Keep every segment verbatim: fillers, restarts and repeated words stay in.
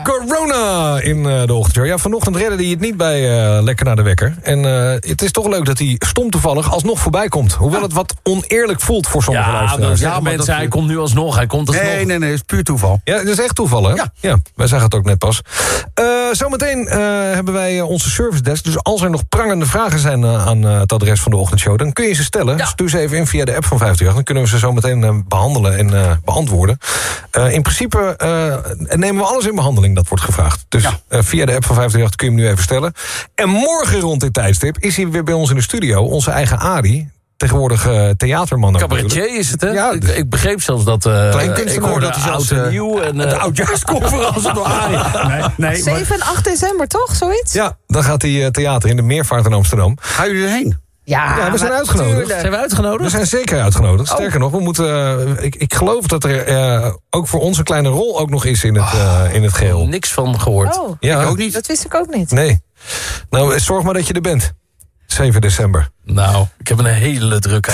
Corona in uh, de ochtendshow. Ja, vanochtend redde hij het niet bij uh, Lekker naar de Wekker. En uh, het is toch leuk dat hij stom toevallig alsnog voorbij komt. Hoewel het wat oneerlijk voelt voor sommige ja, luisteraars. Ja, maar mensen, hij komt nu alsnog. Hij komt alsnog. Nee, nee, nee, het is puur toeval. Ja, het is echt toeval, hè? Ja. ja wij zagen het ook net pas. Uh, zometeen uh, hebben wij uh, onze service desk. Dus als er nog prangende vragen zijn uh, aan uh, het adres van de ochtendshow, dan kun je ze stellen. Ja. Stuur ze even in via de app van vijfentwintig. Dan kunnen we ze zo meteen uh, behandelen en uh, beantwoorden. Uh, in principe uh, nemen we alles in behandeling dat wordt gevraagd. Dus Ja. uh, via de app van vijfentwintig kun je hem nu even stellen. En morgen rond dit tijdstip is hij weer bij ons in de studio. Onze eigen Arie. Tegenwoordig uh, theaterman. ook Cabaretier natuurlijk. is het, hè? Ja, ik, ik begreep zelfs dat... Uh, Kleinkunstenaar, ik hoorde dat hij oud zelfs, en uh, nieuw. En, uh, De oudjaarsconferentie door Arie. Nee, nee, maar zeven en acht december, toch? Zoiets? Ja, dan gaat hij uh, theater in de Meervaart in Amsterdam. gaan jullie erheen? Ja, Ja, we zijn maar uitgenodigd. tuurlijk. zijn we uitgenodigd? We zijn zeker uitgenodigd. Oh. Sterker nog, we moeten. Uh, ik, ik geloof dat er uh, ook voor ons een kleine rol ook nog is in het, uh, in het geheel. Niks van gehoord. Oh, Ja, Ik ook niet. dat wist ik ook niet. Nee. Nou, zorg maar dat je er bent. zeven december. Nou, ik heb een hele drukke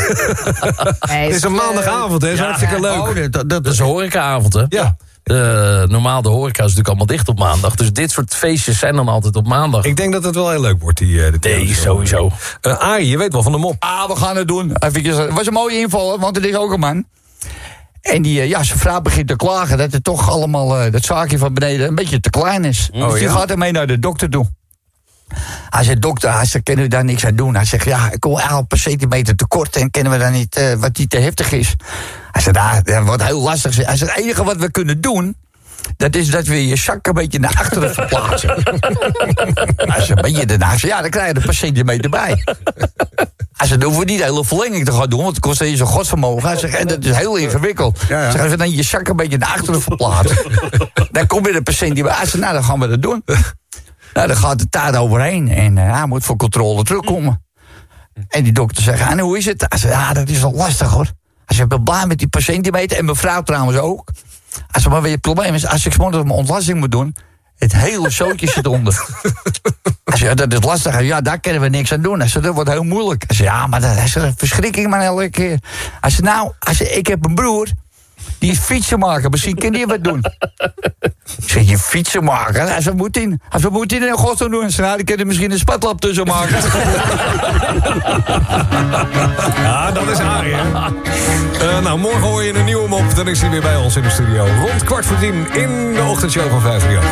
Nee, Het is een leuk. maandagavond, hè? Is Ja, hartstikke leuk. Oh, dat, dat, Dat is een horecaavond, hè? Ja. Uh, normaal, de horeca is natuurlijk allemaal dicht op maandag. Dus dit soort feestjes zijn dan altijd op maandag. Ik denk dat het wel heel leuk wordt, die, uh, de Nee, theatershow. sowieso. Uh, Arie, je weet wel van de mop. Ah, we gaan het doen. Eventjes, het was een mooie inval, want er is ook een man. En die, eh, ja, zijn vrouw begint te klagen dat het toch allemaal, uh, dat zaakje van beneden, een beetje te klein is. Oh, dus die ja? gaat ermee naar de dokter toe. Hij zegt, dokter, hij zegt, kunnen we daar niks aan doen? Hij zegt, ja, ik kom elf per centimeter tekort en kennen we daar niet, uh, wat niet te heftig is. Hij zegt, ah, dat wordt heel lastig. Hij zegt, het enige wat we kunnen doen, dat is dat we je zak een beetje naar achteren verplaatsen. Hij zegt, een beetje daarna. Ja, dan krijg je er een paar centimeter bij. Hij zegt, dan hoeven we niet de hele verlenging te gaan doen, want het kost je zo'n godsvermogen. Hij zegt, en dat is heel ingewikkeld. Ja, ja. Hij zegt, dan je zak een beetje naar achteren verplaatsen. Dan kom je er een paar centimeter bij. Hij zegt, nou, dan gaan we dat doen. Nou, dan gaat de taart overheen en uh, hij moet voor controle terugkomen. En die dokter zegt, en hoe is het? Hij zegt, ja, dat is wel lastig, hoor. Hij zegt, ik ben blij met die paar centimeter en mevrouw trouwens ook. Hij zegt, maar weet je, het probleem is, als ik 's morgens mijn ontlasting moet doen, het hele zootje zit onder. Hij zegt, dat is lastig. Hij zegt, ja, daar kunnen we niks aan doen. Hij zegt, dat wordt heel moeilijk. Hij zegt, ja, maar dat is een verschrikking maar elke keer. Hij zegt, nou, hij zegt, ik heb een broer, die is fietsenmaker. Misschien kan die wat doen. Ik zeg, je fietsenmaker? Hij zegt, moet in. Hij zegt, moet in in godsnaam doen? Hij zegt, nou, die kan er misschien een spatlap tussen maken. Ja, dat is Arie, hè? Uh, nou, morgen hoor je een nieuwe mop. Dan is hij weer bij ons in de studio. Rond kwart voor tien in de ochtendshow van vijfentwintig.